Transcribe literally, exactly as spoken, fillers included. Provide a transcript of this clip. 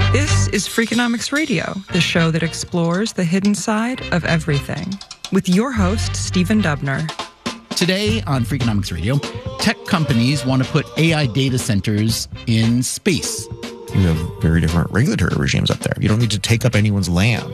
This is Freakonomics Radio, the show that explores the hidden side of everything, with your host, Stephen Dubner. Today on Freakonomics Radio, tech companies want to put A I data centers in space. You have very different regulatory regimes up there. You don't need to take up anyone's land.